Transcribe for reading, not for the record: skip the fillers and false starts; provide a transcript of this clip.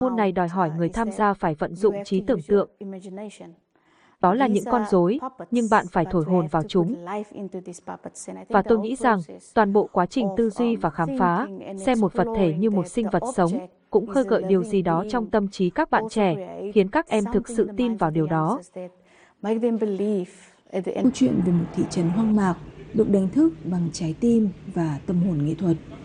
Môn này đòi hỏi người tham gia phải vận dụng trí tưởng tượng. Đó là những con rối, nhưng bạn phải thổi hồn vào chúng. Và tôi nghĩ rằng, toàn bộ quá trình tư duy và khám phá, xem một vật thể như một sinh vật sống, cũng khơi gợi điều gì đó trong tâm trí các bạn trẻ, khiến các em thực sự tin vào điều đó. Câu chuyện về một thị trấn hoang mạc được đánh thức bằng trái tim và tâm hồn nghệ thuật.